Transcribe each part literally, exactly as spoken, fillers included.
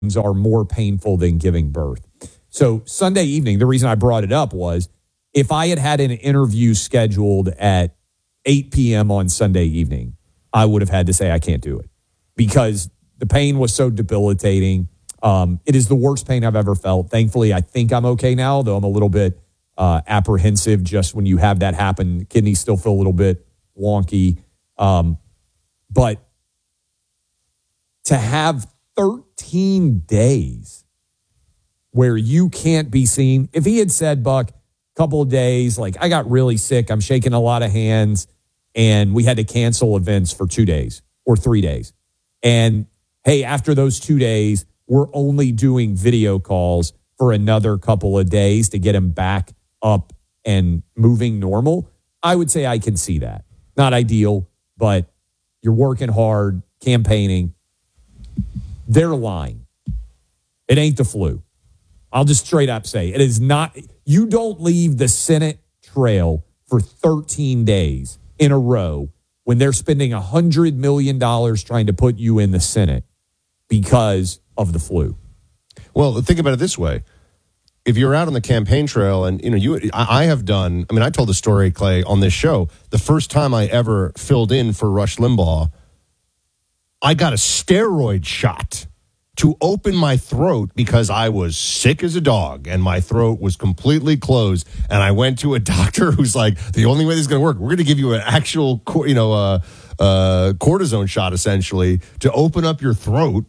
are more painful than giving birth. So Sunday evening, the reason I brought it up was if I had had an interview scheduled at eight p.m. on Sunday evening, I would have had to say I can't do it because the pain was so debilitating. Um, it is the worst pain I've ever felt. Thankfully, I think I'm okay now, though I'm a little bit uh, apprehensive just when you have that happen. Kidneys still feel a little bit wonky. Um, but to have thirteen days where you can't be seen. If he had said, Buck, a couple of days, like I got really sick, I'm shaking a lot of hands, and we had to cancel events for two days or three days. And hey, after those two days, we're only doing video calls for another couple of days to get him back up and moving normal. I would say I can see that. Not ideal, but you're working hard, campaigning. They're lying. It ain't the flu. I'll just straight up say it is not. You don't leave the Senate trail for thirteen days in a row when they're spending one hundred million dollars trying to put you in the Senate because of the flu. Well, think about it this way. If you're out on the campaign trail and, you know, you, I, I have done, I mean, I told the story, Clay, on this show, the first time I ever filled in for Rush Limbaugh, I got a steroid shot to open my throat because I was sick as a dog and my throat was completely closed. And I went to a doctor who's like, the only way this is going to work, we're going to give you an actual, you know, uh, uh, cortisone shot, essentially, to open up your throat.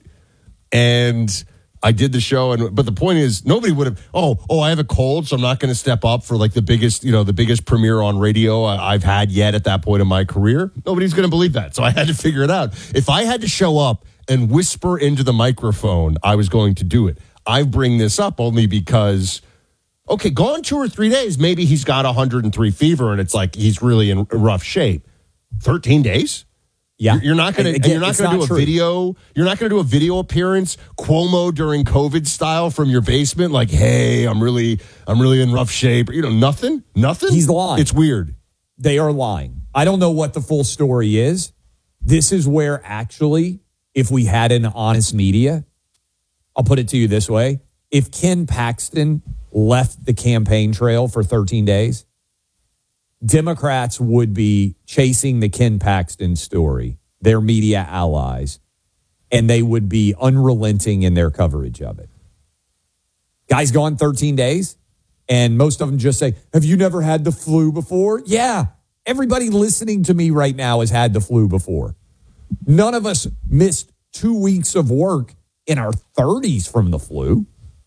And I did the show, and but the point is, nobody would have. Oh, oh, I have a cold, so I'm not going to step up for like the biggest, you know, the biggest premiere on radio I've had yet at that point in my career. Nobody's going to believe that, so I had to figure it out. If I had to show up and whisper into the microphone, I was going to do it. I bring this up only because, okay, gone two or three days, maybe he's got one hundred three fever, and it's like he's really in rough shape. thirteen days. Yeah, you're not going to. You're not going to do a true. video. You're not going to do a video appearance, Cuomo during COVID style from your basement. Like, hey, I'm really, I'm really in rough shape. You know, nothing, nothing. He's lying. It's weird. They are lying. I don't know what the full story is. This is where actually, if we had an honest media, I'll put it to you this way: if Ken Paxton left the campaign trail for thirteen days. Democrats would be chasing the Ken Paxton story, their media allies, and they would be unrelenting in their coverage of it. Guy's gone thirteen days, and most of them just say, have you never had the flu before? Yeah, everybody listening to me right now has had the flu before. None of us missed two weeks of work in our thirties from the flu.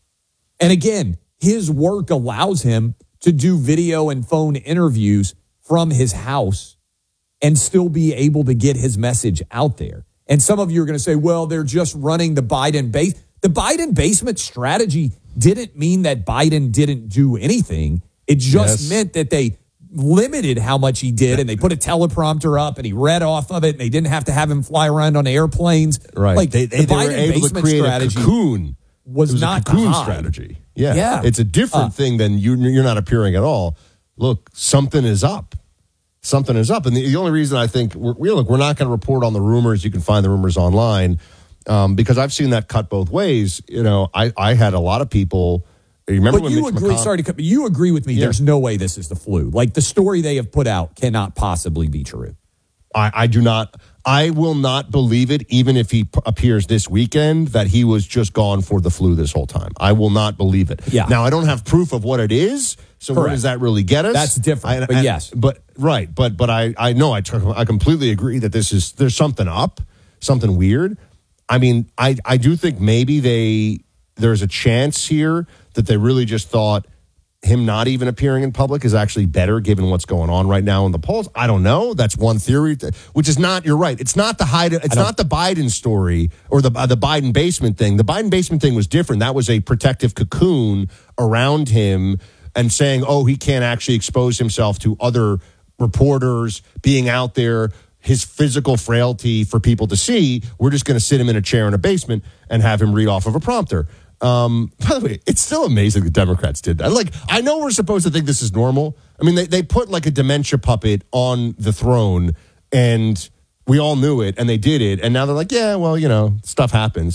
And again, his work allows him to do video and phone interviews from his house and still be able to get his message out there. And some of you are going to say, well, they're just running the Biden base. The Biden basement strategy didn't mean that Biden didn't do anything. It just yes. meant that they limited how much he did, and they put a teleprompter up and he read off of it, and they didn't have to have him fly around on airplanes. Right. Like they, they, the they Biden were able basement to create strategy a cocoon. was, it was not a cocoon hide. strategy. Yeah. yeah. It's a different uh, thing than you, you're not appearing at all. Look, something is up. Something is up. And the, the only reason I think, we're, we, look, we're not going to report on the rumors. You can find the rumors online um, because I've seen that cut both ways. You know, I, I had a lot of people. You remember but when you Mitch agree, McConnell, sorry to cut, but you agree with me. Yeah. There's no way this is the flu. Like the story they have put out cannot possibly be true. I, I do not. I will not believe it, even if he p- appears this weekend, that he was just gone for the flu this whole time. I will not believe it. Yeah. Now, I don't have proof of what it is, so Correct. Where does that really get us? That's different, I, but I, yes. But, right, but but I, I know, I, I completely agree that this is, there's something up, something weird. I mean, I, I do think maybe they, there's a chance here that they really just thought him not even appearing in public is actually better given what's going on right now in the polls. I don't know. That's one theory, which is not, you're right. It's not the hide, it's not the Biden story or the uh, the Biden basement thing. The Biden basement thing was different. That was a protective cocoon around him and saying, oh, he can't actually expose himself to other reporters being out there, his physical frailty for people to see. We're just going to sit him in a chair in a basement and have him read off of a prompter. Um, by the way, it's still amazing the Democrats did that. Like, I know we're supposed to think this is normal. I mean, they, they put like a dementia puppet on the throne and we all knew it and they did it. And now they're like, yeah, well, you know, stuff happens.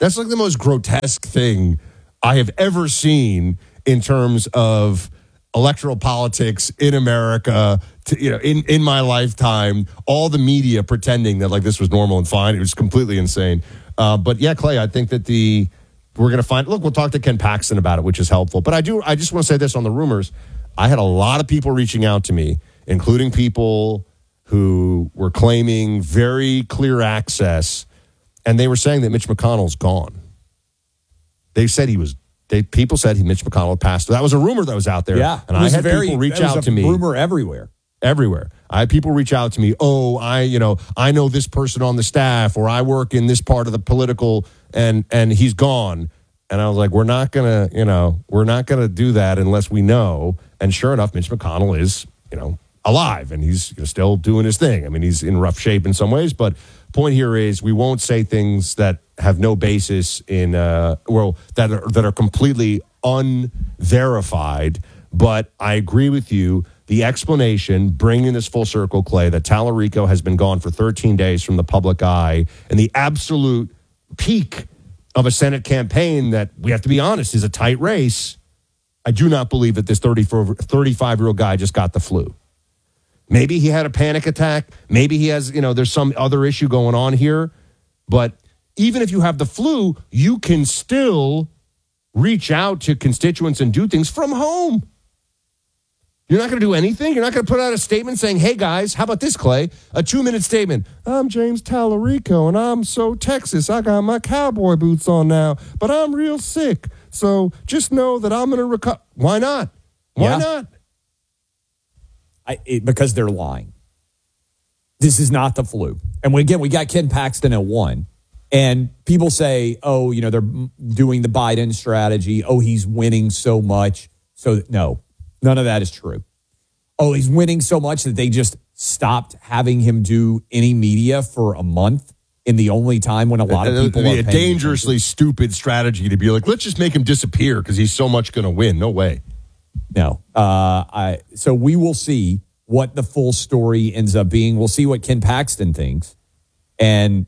That's like the most grotesque thing I have ever seen in terms of electoral politics in America, to, you know, in, in my lifetime, all the media pretending that like this was normal and fine. It was completely insane. Uh, but yeah, Clay, I think that the we're going to find, look, we'll talk to Ken Paxton about it, which is helpful. But I do, I just want to say this on the rumors. I had a lot of people reaching out to me, including people who were claiming very clear access, and they were saying that Mitch McConnell's gone. They said he was They, people said he, Mitch McConnell had passed. That was a rumor that was out there. Yeah, and I had very, people reach was out a to me. Rumor everywhere. Everywhere. I had people reach out to me. Oh, I, you know, I know this person on the staff, or I work in this part of the political, and and he's gone. And I was like, we're not gonna, you know, we're not gonna do that unless we know. And sure enough, Mitch McConnell is, you know, alive, and he's still doing his thing. I mean, he's in rough shape in some ways, but point here is we won't say things that have no basis in, uh, well, that are, that are completely unverified. But I agree with you. The explanation, bringing this full circle, Clay, that Tallarico has been gone for thirteen days from the public eye, and the absolute peak of a Senate campaign that, we have to be honest, is a tight race. I do not believe that this thirty-five-year-old guy just got the flu. Maybe he had a panic attack. Maybe he has, you know, there's some other issue going on here. But even if you have the flu, you can still reach out to constituents and do things from home. You're not going to do anything. You're not going to put out a statement saying, hey, guys, how about this, Clay? A two-minute statement. I'm James Tallarico, and I'm so Texas. I got my cowboy boots on now, but I'm real sick. So just know that I'm going to recover. Why not? Why yeah. not? I, it, because they're lying. This is not the flu. And we, again, we got Ken Paxton at one. And people say, oh, you know, they're doing the Biden strategy. Oh, he's winning so much. So, no, none of that is true. Oh, he's winning so much that they just stopped having him do any media for a month in the only time when a lot of people It'd be are a paying dangerously attention. stupid strategy to be like, let's just make him disappear because he's so much going to win. No way. No. Uh, I, so we will see what the full story ends up being. We'll see what Ken Paxton thinks. And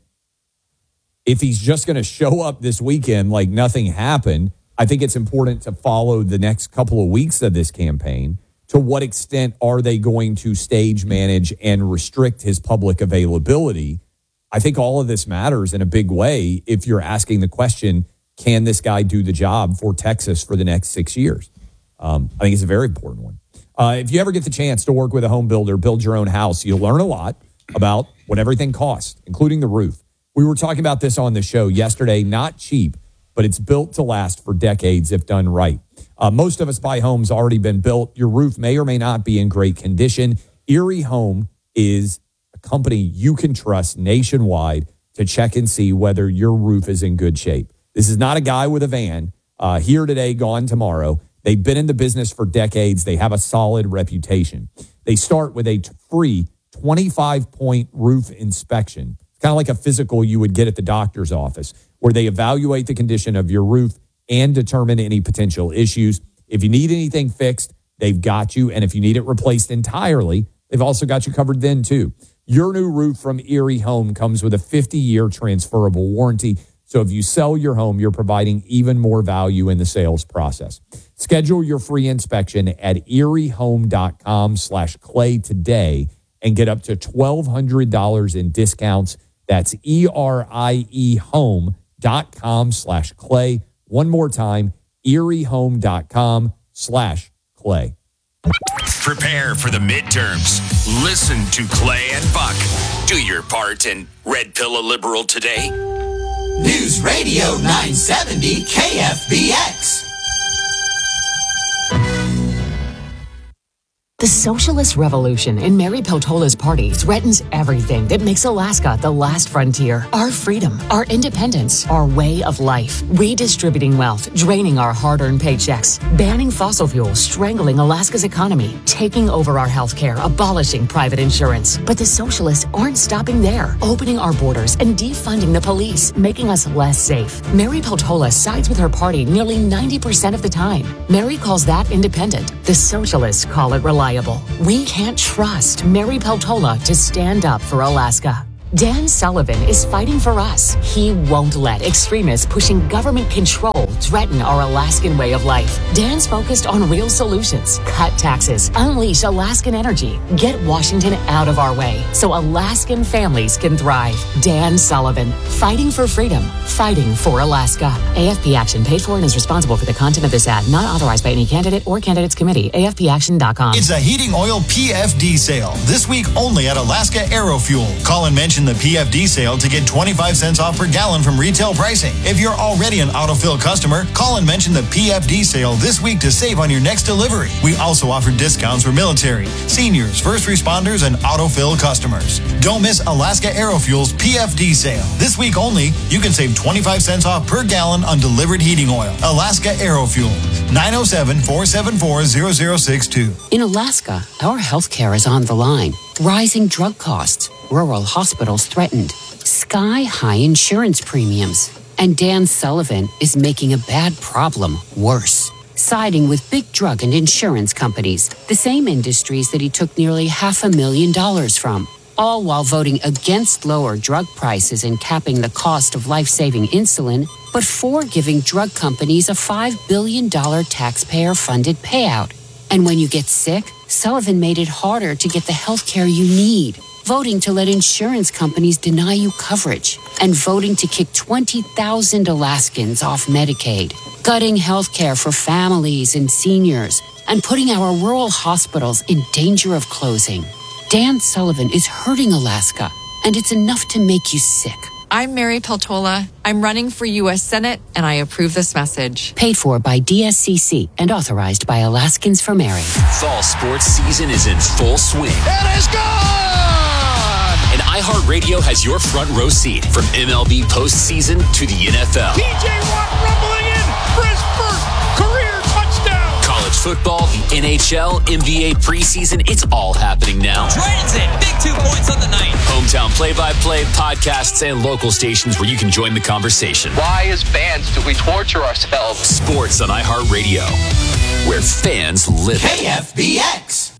if he's just going to show up this weekend like nothing happened, I think it's important to follow the next couple of weeks of this campaign. To what extent are they going to stage manage and restrict his public availability? I think all of this matters in a big way if you're asking the question, can this guy do the job for Texas for the next six years? Um, I think it's a very important one. Uh, if you ever get the chance to work with a home builder, build your own house, you'll learn a lot about what everything costs, including the roof. We were talking about this on the show yesterday. Not cheap, but it's built to last for decades if done right. Uh, most of us buy homes already been built. Your roof may or may not be in great condition. Erie Home is a company you can trust nationwide to check and see whether your roof is in good shape. This is not a guy with a van, uh, here today, gone tomorrow. They've been in the business for decades. They have a solid reputation. They start with a t- free twenty-five point roof inspection. It's kind of like a physical you would get at the doctor's office, where they evaluate the condition of your roof and determine any potential issues. If you need anything fixed, they've got you. And if you need it replaced entirely, they've also got you covered then too. Your new roof from Erie Home comes with a fifty-year transferable warranty. So if you sell your home, you're providing even more value in the sales process. Schedule your free inspection at eriehome.com slash clay today and get up to twelve hundred dollars in discounts. That's E-R-I-E home.com slash clay. One more time, eriehome.com slash clay. Prepare for the midterms. Listen to Clay and Buck. Do your part and Red Pill a Liberal today. News Radio nine seventy K F B X. The socialist revolution in Mary Peltola's party threatens everything that makes Alaska the last frontier. Our freedom, our independence, our way of life. Redistributing wealth, draining our hard-earned paychecks, banning fossil fuels, strangling Alaska's economy, taking over our health care, abolishing private insurance. But the socialists aren't stopping there, opening our borders and defunding the police, making us less safe. Mary Peltola sides with her party nearly ninety percent of the time. Mary calls that independent. The socialists call it reliable. We can't trust Mary Peltola to stand up for Alaska. Dan Sullivan is fighting for us. He won't let extremists pushing government control threaten our Alaskan way of life. Dan's focused on real solutions. Cut taxes, unleash Alaskan energy, get Washington out of our way so Alaskan families can thrive. Dan Sullivan, fighting for freedom, fighting for Alaska. A F P Action paid for and is responsible for the content of this ad, not authorized by any candidate or candidates committee. A F P action dot com. It's a heating oil P F D sale. This week only at Alaska Aerofuel. Call and mention the P F D sale to get twenty-five cents off per gallon from retail pricing. If you're already an autofill customer, call and mention the P F D sale this week to save on your next delivery. We also offer discounts for military, seniors, first responders, and autofill customers. Don't miss Alaska Aerofuel's P F D sale. This week only, you can save twenty-five cents off per gallon on delivered heating oil. Alaska Aerofuel, nine oh seven, four seven four, zero zero six two. In Alaska, our health care is on the line. Rising drug costs, rural hospitals threatened, sky-high insurance premiums. And Dan Sullivan is making a bad problem worse. Siding with big drug and insurance companies, the same industries that he took nearly half a million dollars from. All while voting against lower drug prices and capping the cost of life-saving insulin, but for giving drug companies a five billion dollars taxpayer-funded payout. And when you get sick, Sullivan made it harder to get the health care you need, voting to let insurance companies deny you coverage, and voting to kick twenty thousand Alaskans off Medicaid, gutting health care for families and seniors, and putting our rural hospitals in danger of closing. Dan Sullivan is hurting Alaska, and it's enough to make you sick. I'm Mary Peltola. I'm running for U S Senate, and I approve this message. Paid for by D S C C and authorized by Alaskans for Mary. Fall sports season is in full swing. It is gone! And iHeartRadio has your front row seat from M L B postseason to the N F L. T J Watt rumbling in for his first career touchdown. College football, the N H L, N B A preseason, it's all happening now. Transit, big two points on the night. Hometown play-by-play, podcasts, and local stations where you can join the conversation. Why, as fans, do we torture ourselves? Sports on iHeartRadio, where fans live. K F B X.